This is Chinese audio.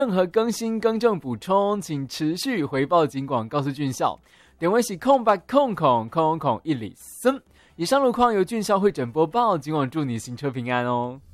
任何更新、更正、补充，请持续回报警广告诉俊孝。点位是0800000103。以上路况由俊孝会诊播报，今晚祝你行车平安哦。